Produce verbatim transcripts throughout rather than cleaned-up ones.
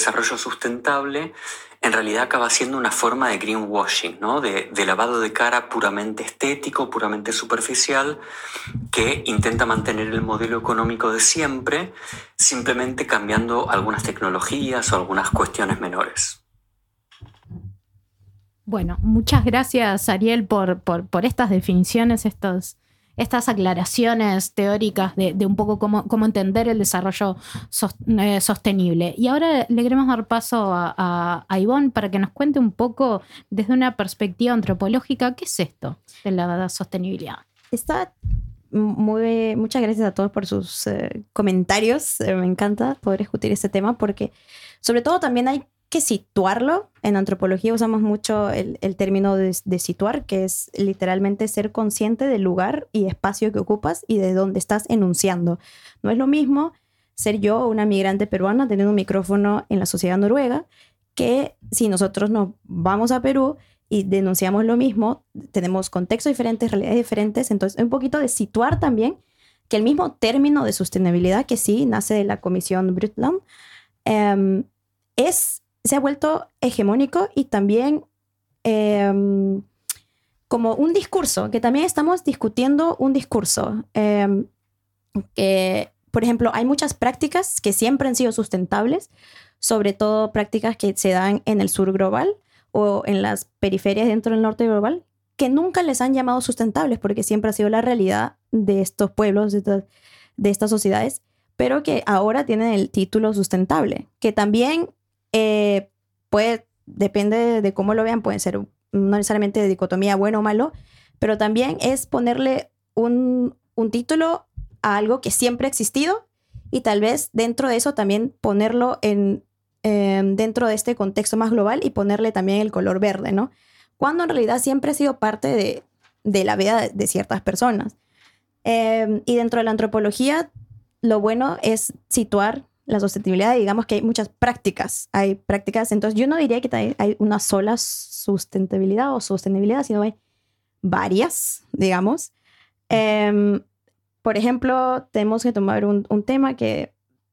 desarrollo sustentable en realidad acaba siendo una forma de greenwashing, ¿no? De, de lavado de cara puramente estético, puramente superficial, que intenta mantener el modelo económico de siempre, simplemente cambiando algunas tecnologías o algunas cuestiones menores. Bueno, muchas gracias, Ariel, por, por, por estas definiciones, estos, estas aclaraciones teóricas de, de un poco cómo, cómo entender el desarrollo sos, eh, sostenible. Y ahora le queremos dar paso a, a, a Ivonne para que nos cuente un poco desde una perspectiva antropológica, ¿qué es esto de la sostenibilidad? Está muy, muchas gracias a todos por sus eh, comentarios. Eh, me encanta poder discutir este tema porque sobre todo también hay que situarlo. En antropología usamos mucho el, el término de, de situar, que es literalmente ser consciente del lugar y espacio que ocupas y de dónde estás enunciando. No es lo mismo ser yo, una migrante peruana, teniendo un micrófono en la sociedad noruega, que si nosotros nos vamos a Perú y denunciamos lo mismo, tenemos contextos diferentes, realidades diferentes. Entonces, un poquito de situar también que el mismo término de sostenibilidad, que sí nace de la Comisión Brundtland, eh, es... se ha vuelto hegemónico y también eh, como un discurso, que también estamos discutiendo un discurso. Eh, que, por ejemplo, hay muchas prácticas que siempre han sido sustentables, sobre todo prácticas que se dan en el sur global o en las periferias dentro del norte global, que nunca les han llamado sustentables porque siempre ha sido la realidad de estos pueblos, de estas, de estas sociedades, pero que ahora tienen el título sustentable, que también... Eh, puede, depende de, de cómo lo vean, pueden ser no necesariamente de dicotomía bueno o malo, pero también es ponerle un, un título a algo que siempre ha existido y tal vez dentro de eso también ponerlo en, eh, dentro de este contexto más global y ponerle también el color verde, ¿no? Cuando en realidad siempre ha sido parte de, de la vida de, de ciertas personas. Eh, y dentro de la antropología, lo bueno es situar la sustentabilidad, digamos que hay muchas prácticas, hay prácticas, entonces yo no diría que hay una sola sustentabilidad o sostenibilidad, sino hay varias, digamos. Eh, por ejemplo, tenemos que tomar un, un tema que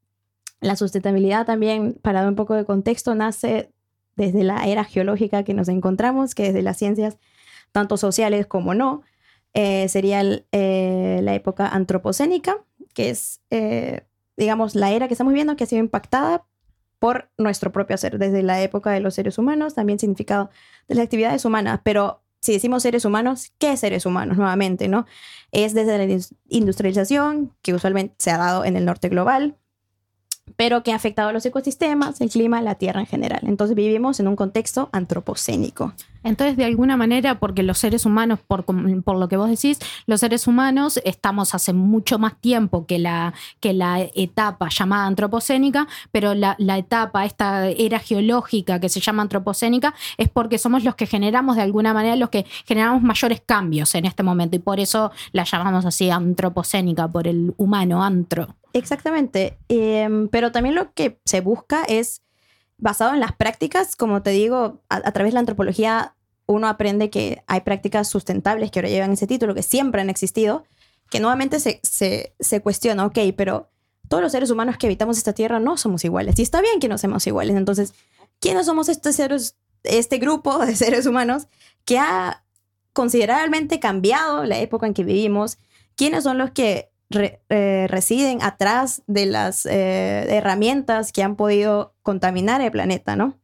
la sustentabilidad también, para dar un poco de contexto, nace desde la era geológica que nos encontramos, que desde las ciencias, tanto sociales como no, eh, sería el, eh, la época antropocénica, que es... Eh, digamos, la era que estamos viendo que ha sido impactada por nuestro propio hacer, desde la época de los seres humanos, también significado de las actividades humanas. Pero si decimos seres humanos, ¿qué seres humanos? Nuevamente, ¿no? Es desde la industrialización, que usualmente se ha dado en el norte global, pero que ha afectado a los ecosistemas, el clima, la tierra en general. Entonces vivimos en un contexto antropocénico. Entonces, de alguna manera, porque los seres humanos, por, por lo que vos decís, los seres humanos estamos hace mucho más tiempo que la, que la etapa llamada antropocénica, pero la, la etapa, esta era geológica que se llama antropocénica, es porque somos los que generamos, de alguna manera, los que generamos mayores cambios en este momento, y por eso la llamamos así antropocénica, por el humano, antro. Exactamente, eh, pero también lo que se busca es basado en las prácticas. Como te digo, a, a través de la antropología uno aprende que hay prácticas sustentables que ahora llevan ese título, que siempre han existido, que nuevamente se, se, se cuestiona, ok, pero todos los seres humanos que habitamos esta tierra no somos iguales, y está bien que no seamos iguales. Entonces, ¿quiénes somos estos seres, este grupo de seres humanos que ha considerablemente cambiado la época en que vivimos? ¿Quiénes son los que Re, eh, residen atrás de las eh, herramientas que han podido contaminar el planeta, ¿no?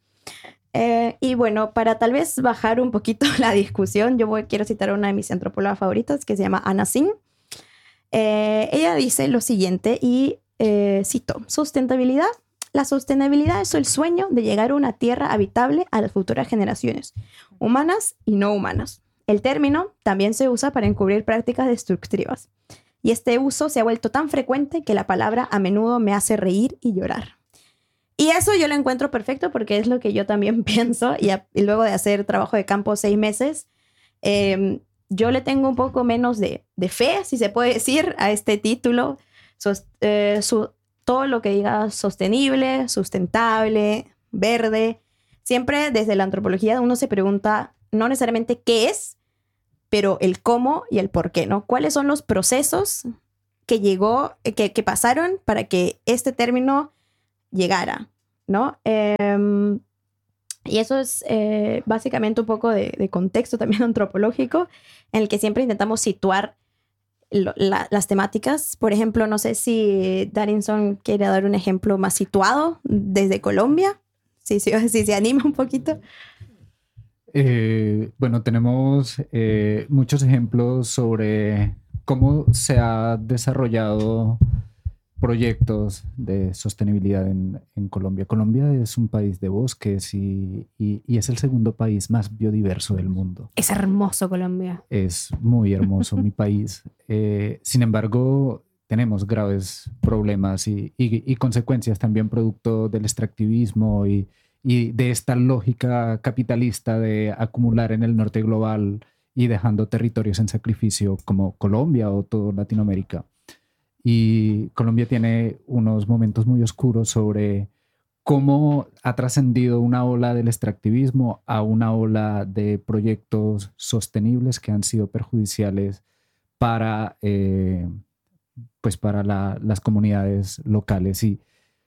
Eh, y bueno, para tal vez bajar un poquito la discusión, yo voy, quiero citar a una de mis antropólogas favoritas que se llama Anna Singh. Eh, ella dice lo siguiente, y eh, cito: sustentabilidad. La sostenibilidad es el sueño de llegar a una tierra habitable a las futuras generaciones, humanas y no humanas. El término también se usa para encubrir prácticas destructivas. Y este uso se ha vuelto tan frecuente que la palabra a menudo me hace reír y llorar. Y eso yo lo encuentro perfecto porque es lo que yo también pienso. Y, a, y luego de hacer trabajo de campo seis meses, eh, yo le tengo un poco menos de, de fe, si se puede decir, a este título. Sos, eh, su, todo lo que diga sostenible, sustentable, verde. Siempre desde la antropología uno se pregunta no necesariamente qué es, pero el cómo y el por qué, ¿no? ¿Cuáles son los procesos que llegó, que, que pasaron para que este término llegara? ¿no? Eh, y eso es eh, básicamente un poco de, de contexto también antropológico, en el que siempre intentamos situar lo, la, las temáticas. Por ejemplo, no sé si Darinson quiere dar un ejemplo más situado desde Colombia, si, si, si se anima un poquito. Eh, bueno, tenemos eh, muchos ejemplos sobre cómo se ha desarrollado proyectos de sostenibilidad en, en Colombia. Colombia es un país de bosques y, y, y es el segundo país más biodiverso del mundo. Es hermoso Colombia. Es muy hermoso mi país. Eh, sin embargo, tenemos graves problemas y, y, y consecuencias también producto del extractivismo y, y de esta lógica capitalista de acumular en el norte global y dejando territorios en sacrificio como Colombia o toda Latinoamérica. Y Colombia tiene unos momentos muy oscuros sobre cómo ha trascendido una ola del extractivismo a una ola de proyectos sostenibles que han sido perjudiciales para, eh, pues para la, las comunidades locales. Y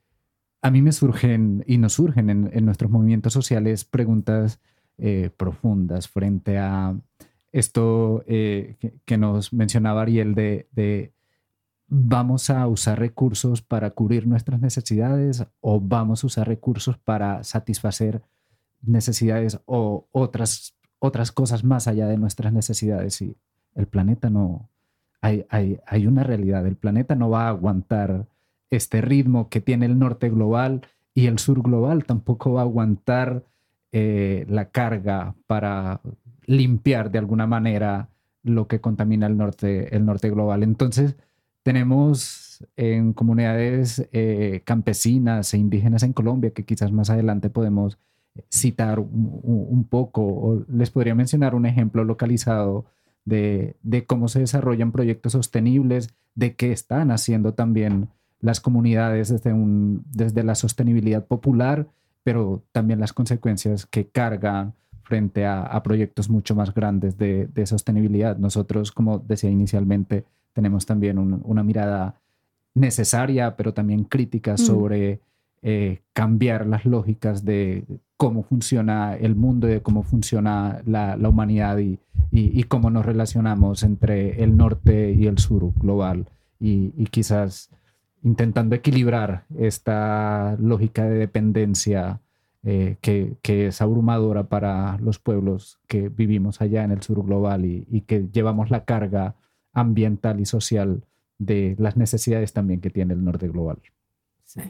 a mí me surgen y nos surgen en, en nuestros movimientos sociales preguntas eh, profundas frente a esto eh, que, que nos mencionaba Ariel de, de ¿vamos a usar recursos para cubrir nuestras necesidades o vamos a usar recursos para satisfacer necesidades o otras, otras cosas más allá de nuestras necesidades? Y el planeta no... Hay, hay, hay una realidad. El planeta no va a aguantar este ritmo que tiene el norte global y el sur global tampoco va a aguantar eh, la carga para limpiar de alguna manera lo que contamina el norte, el norte global. Entonces, tenemos en comunidades eh, campesinas e indígenas en Colombia, que quizás más adelante podemos citar un, un poco, o les podría mencionar un ejemplo localizado de, de cómo se desarrollan proyectos sostenibles, de qué están haciendo también las comunidades desde, un, desde la sostenibilidad popular, pero también las consecuencias que cargan frente a, a proyectos mucho más grandes de, de sostenibilidad. Nosotros, como decía inicialmente, tenemos también un, una mirada necesaria, pero también crítica sobre mm. eh, cambiar las lógicas de cómo funciona el mundo y de cómo funciona la, la humanidad y, y, y cómo nos relacionamos entre el norte y el sur global. Y, y quizás intentando equilibrar esta lógica de dependencia eh, que, que es abrumadora para los pueblos que vivimos allá en el sur global y, y que llevamos la carga ambiental y social de las necesidades también que tiene el norte global. Sí.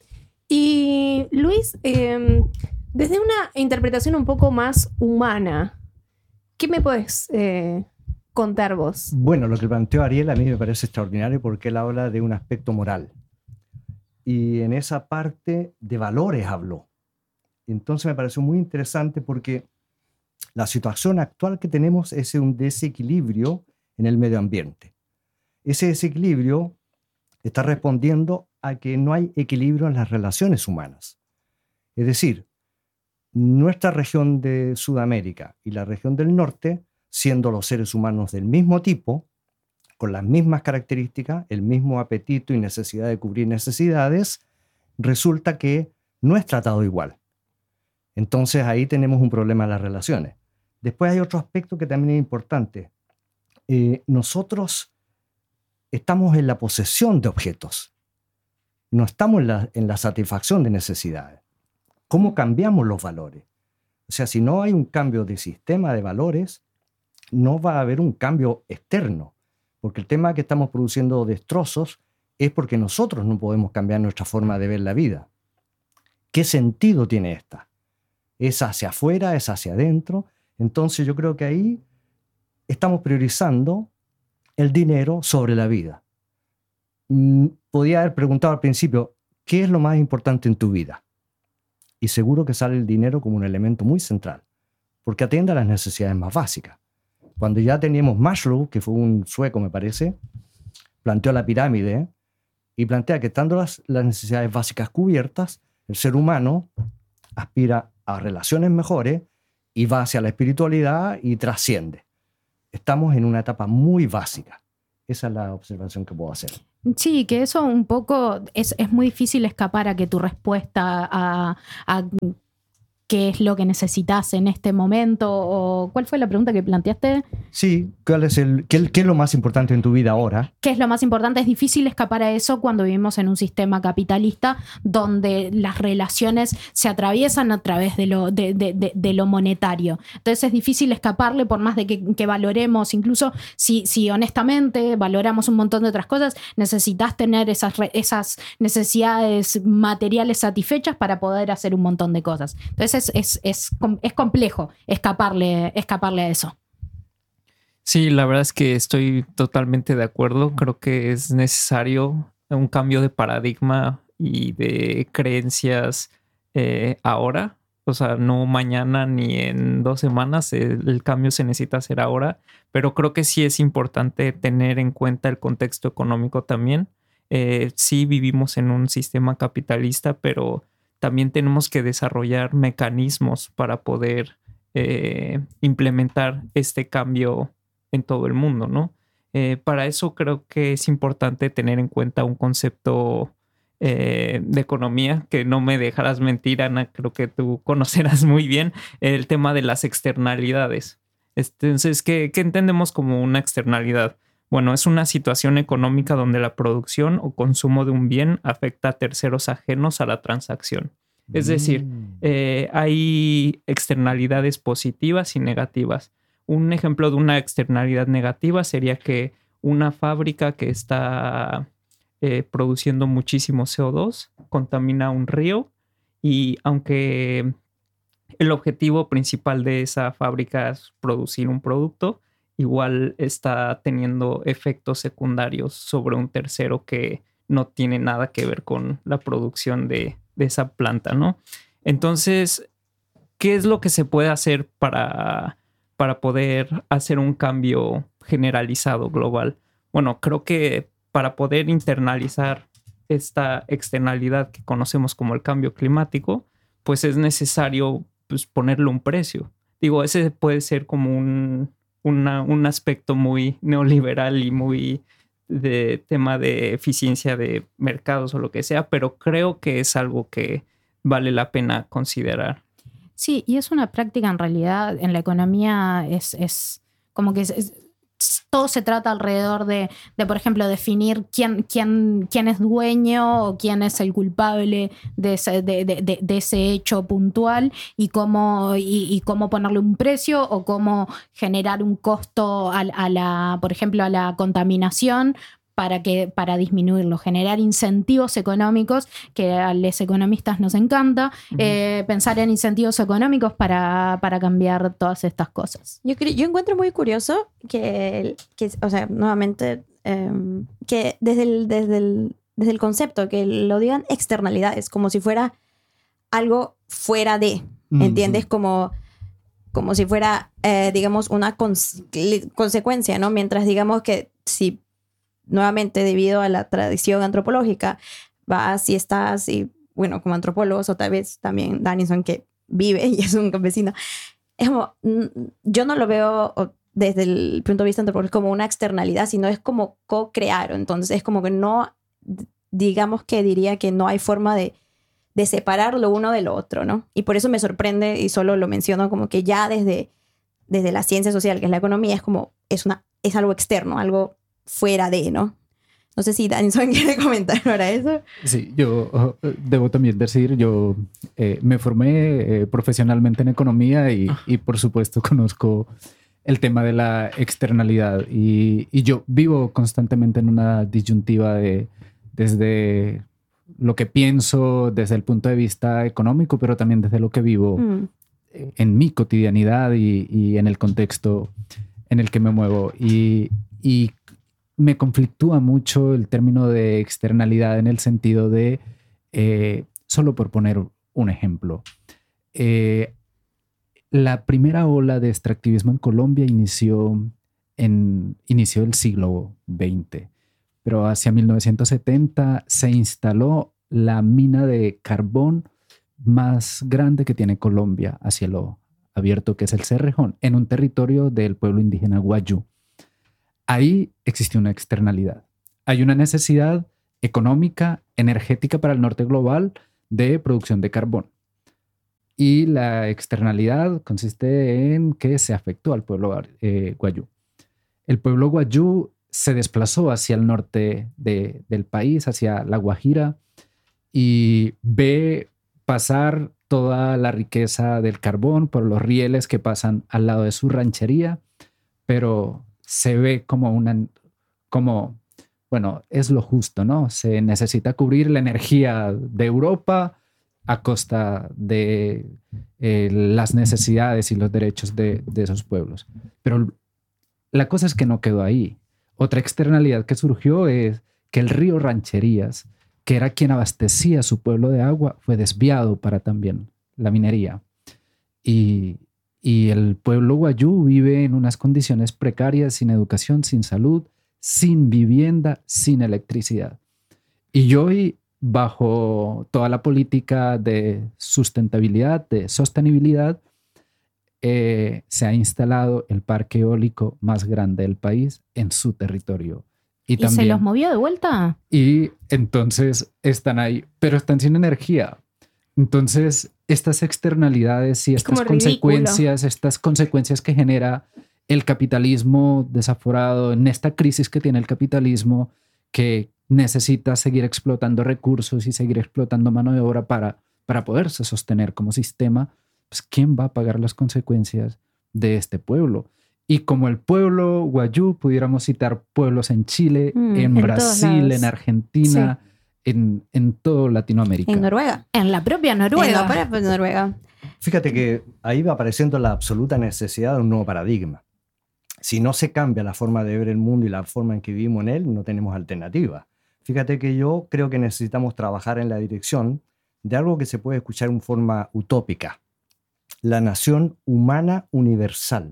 Y Luis, eh, desde una interpretación un poco más humana, ¿qué me puedes eh, contar vos? Bueno, lo que planteó Ariel a mí me parece extraordinario porque él habla de un aspecto moral. Y en esa parte de valores habló. Entonces me pareció muy interesante porque la situación actual que tenemos es un desequilibrio en el medio ambiente. Ese desequilibrio está respondiendo a que no hay equilibrio en las relaciones humanas. Es decir, nuestra región de Sudamérica y la región del norte, siendo los seres humanos del mismo tipo, con las mismas características, el mismo apetito y necesidad de cubrir necesidades, resulta que no es tratado igual. Entonces ahí tenemos un problema en las relaciones. Después hay otro aspecto que también es importante. Eh, nosotros estamos en la posesión de objetos, no estamos en la, en la satisfacción de necesidades. ¿Cómo cambiamos los valores? O sea, si no hay un cambio de sistema de valores, no va a haber un cambio externo, porque el tema que estamos produciendo destrozos es porque nosotros no podemos cambiar nuestra forma de ver la vida. ¿Qué sentido tiene esta? ¿Es hacia afuera? ¿Es hacia adentro? Entonces yo creo que ahí estamos priorizando el dinero sobre la vida. Podía haber preguntado al principio, ¿qué es lo más importante en tu vida? Y seguro que sale el dinero como un elemento muy central, porque atiende a las necesidades más básicas. Cuando ya teníamos Maslow, que fue un sueco me parece, planteó la pirámide y plantea que estando las, las necesidades básicas cubiertas, el ser humano aspira a relaciones mejores y va hacia la espiritualidad y trasciende. Estamos en una etapa muy básica. Esa es la observación que puedo hacer. Sí, que eso un poco es, es muy difícil escapar a que tu respuesta a, a qué es lo que necesitas en este momento, o cuál fue la pregunta que planteaste. Sí, ¿cuál es el, qué, qué es lo más importante en tu vida ahora? ¿Qué es lo más importante? Es difícil escapar a eso cuando vivimos en un sistema capitalista donde las relaciones se atraviesan a través de lo, de, de, de, de lo monetario. Entonces es difícil escaparle por más de que, que valoremos, incluso si, si honestamente valoramos un montón de otras cosas, necesitas tener esas, esas necesidades materiales satisfechas para poder hacer un montón de cosas. Entonces es, es, es, es complejo escaparle, escaparle a eso. Sí, la verdad es que estoy totalmente de acuerdo. Creo que es necesario un cambio de paradigma y de creencias eh, ahora. O sea, no mañana ni en dos semanas. El, el cambio se necesita hacer ahora. Pero creo que sí es importante tener en cuenta el contexto económico también. Eh, sí vivimos en un sistema capitalista, pero también tenemos que desarrollar mecanismos para poder eh, implementar este cambio en todo el mundo, ¿no? Eh, para eso creo que es importante tener en cuenta un concepto eh, de economía, que no me dejarás mentir, Ana, creo que tú conocerás muy bien el tema de las externalidades. Entonces, ¿qué, qué entendemos como una externalidad? Bueno, es una situación económica donde la producción o consumo de un bien afecta a terceros ajenos a la transacción. Es decir, eh, hay externalidades positivas y negativas. Un ejemplo de una externalidad negativa sería que una fábrica que está eh, produciendo muchísimo C O dos contamina un río, y aunque el objetivo principal de esa fábrica es producir un producto, igual está teniendo efectos secundarios sobre un tercero que no tiene nada que ver con la producción de, de esa planta, ¿no? Entonces, ¿qué es lo que se puede hacer para... para poder hacer un cambio generalizado global? Bueno, creo que para poder internalizar esta externalidad que conocemos como el cambio climático, pues es necesario pues, ponerle un precio. Digo, ese puede ser como un, una, un aspecto muy neoliberal y muy de tema de eficiencia de mercados o lo que sea, pero creo que es algo que vale la pena considerar. Sí, y es una práctica en realidad, en la economía es, es como que es, es, todo se trata alrededor de, de por ejemplo, definir quién, quién, quién es dueño o quién es el culpable de ese, de, de, de, de ese hecho puntual, y cómo, y, y cómo ponerle un precio o cómo generar un costo a, a la, por ejemplo, a la contaminación, para, que, para disminuirlo, generar incentivos económicos, que a los economistas nos encanta, uh-huh. eh, pensar en incentivos económicos para, para cambiar todas estas cosas. Yo, yo encuentro muy curioso que, que o sea, nuevamente, eh, que desde el, desde, el, desde el concepto, que lo digan externalidades, como si fuera algo fuera de, uh-huh. ¿entiendes? Como... como si fuera, eh, digamos, una cons- consecuencia, ¿no? Mientras digamos que si nuevamente debido a la tradición antropológica vas y estás, y bueno, como antropólogos, o tal vez también Danielson, que vive y es un campesino, es como, yo no lo veo desde el punto de vista antropológico como una externalidad, sino es como co-crear. Entonces es como que no, digamos que diría que no hay forma de de separar lo uno de lo otro, ¿no? Y por eso me sorprende, y solo lo menciono como que ya desde, desde la ciencia social, que es la economía, es como, es, una, es algo externo, algo fuera de, ¿no? No sé si Danielson quiere comentar ahora eso. Sí, yo uh, debo también decir, yo eh, me formé eh, profesionalmente en economía y, y por supuesto conozco el tema de la externalidad, y, y yo vivo constantemente en una disyuntiva de desde lo que pienso desde el punto de vista económico, pero también desde lo que vivo mm. en mi cotidianidad y, y en el contexto en el que me muevo. Y, y me conflictúa mucho el término de externalidad en el sentido de, eh, solo por poner un ejemplo, eh, la primera ola de extractivismo en Colombia inició en inició el siglo veinte. Pero hacia mil novecientos setenta se instaló la mina de carbón más grande que tiene Colombia a cielo abierto, que es el Cerrejón, en un territorio del pueblo indígena Guayú. Ahí existió una externalidad. hay una necesidad económica, energética para el norte global de producción de carbón. Y la externalidad consiste en que se afectó al pueblo eh, guayú. El pueblo guayú se desplazó hacia el norte de, del país, hacia La Guajira, y ve pasar toda la riqueza del carbón por los rieles que pasan al lado de su ranchería, pero se ve como una, como, bueno, es lo justo, ¿no? Se necesita cubrir la energía de Europa a costa de eh, las necesidades y los derechos de, de esos pueblos. Pero la cosa es que no quedó ahí. Otra externalidad que surgió es que el río Rancherías, que era quien abastecía a su pueblo de agua, fue desviado para también la minería. Y, y el pueblo guayú vive en unas condiciones precarias, sin educación, sin salud, sin vivienda, sin electricidad. Y hoy, bajo toda la política de sustentabilidad, de sostenibilidad, eh, se ha instalado el parque eólico más grande del país en su territorio. Y, ¿Y también, se los movió de vuelta? Y entonces están ahí, pero están sin energía. Entonces, estas externalidades y estas consecuencias, estas consecuencias que genera el capitalismo desaforado, en esta crisis que tiene el capitalismo, que necesita seguir explotando recursos y seguir explotando mano de obra para, para poderse sostener como sistema, pues ¿quién va a pagar las consecuencias de este pueblo? Y como el pueblo guayú, pudiéramos citar pueblos en Chile, mm, en, en Brasil, en Argentina, sí. en, en todo Latinoamérica. En Noruega. En la propia Noruega. En la propia Noruega. Fíjate que ahí va apareciendo la absoluta necesidad de un nuevo paradigma. Si no se cambia la forma de ver el mundo y la forma en que vivimos en él, no tenemos alternativa. Fíjate que yo creo que necesitamos trabajar en la dirección de algo que se puede escuchar en forma utópica. La nación humana universal,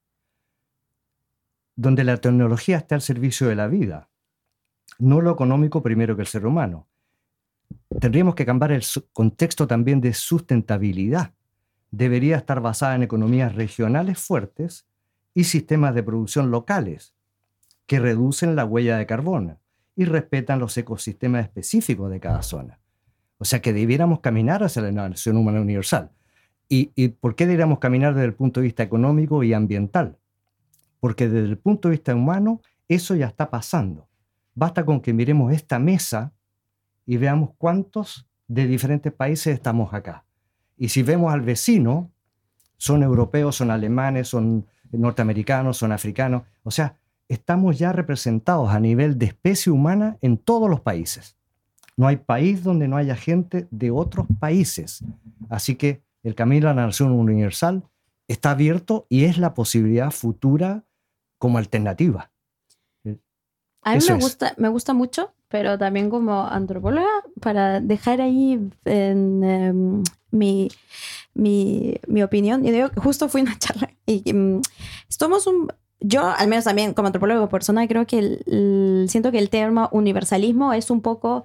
donde la tecnología está al servicio de la vida, no lo económico primero que el ser humano. Tendríamos que cambiar el contexto también de sustentabilidad. Debería estar basada en economías regionales fuertes y sistemas de producción locales que reducen la huella de carbono y respetan los ecosistemas específicos de cada zona. O sea que debiéramos caminar hacia la nación humana universal. ¿Y, y por qué deberíamos caminar desde el punto de vista económico y ambiental? Porque desde el punto de vista humano eso ya está pasando. Basta con que miremos esta mesa y veamos cuántos de diferentes países estamos acá. Y si vemos al vecino, son europeos, son alemanes, son norteamericanos, son africanos. O sea, estamos ya representados a nivel de especie humana en todos los países. No hay país donde no haya gente de otros países. Así que el camino a la nación universal está abierto y es la posibilidad futura como alternativa. A mí Eso me es. gusta, me gusta mucho, pero también como antropóloga, para dejar ahí en, um, mi, mi, mi opinión. Y digo, justo fui a una charla y um, somos un... Yo, al menos también como antropóloga persona, creo que el, el, siento que el término universalismo es un poco...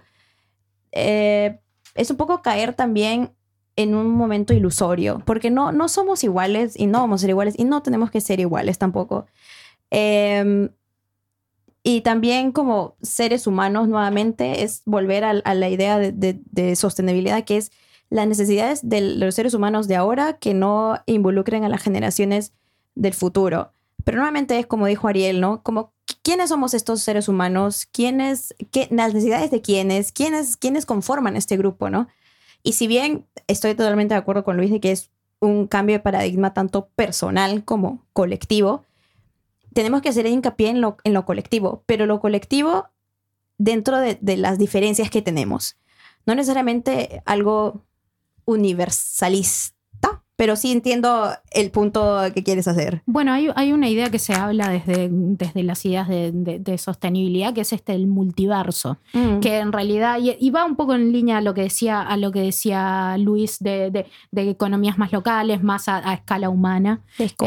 Eh, es un poco caer también en un momento ilusorio, porque no, no somos iguales y no vamos a ser iguales y no tenemos que ser iguales tampoco. Eh, y también como seres humanos nuevamente es volver a, a la idea de, de, de sostenibilidad, que es las necesidades de los seres humanos de ahora que no involucren a las generaciones del futuro. Pero nuevamente es como dijo Ariel, ¿no? Como ¿quiénes somos estos seres humanos? ¿Quiénes, qué, las necesidades de quiénes? ¿Quiénes, quiénes conforman este grupo, no? Y si bien estoy totalmente de acuerdo con Luis de que es un cambio de paradigma tanto personal como colectivo, tenemos que hacer hincapié en lo, en lo colectivo, pero lo colectivo dentro de, de las diferencias que tenemos. No necesariamente algo universalista, pero sí entiendo el punto que quieres hacer. Bueno, hay, hay una idea que se habla desde, desde las ideas de, de, de sostenibilidad, que es este el multiverso, mm. que en realidad, y, y va un poco en línea a lo que decía, a lo que decía Luis de, de, de economías más locales, más a, a escala humana.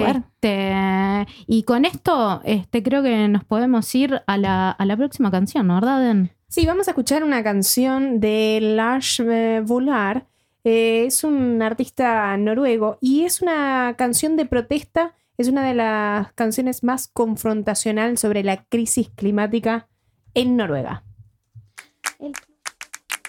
Este, y con esto este, creo que nos podemos ir a la, a la próxima canción, ¿no, verdad, Den? Sí, vamos a escuchar una canción de Lars Volar. Eh, es un artista noruego y es una canción de protesta, es una de las canciones más confrontacional sobre la crisis climática en Noruega.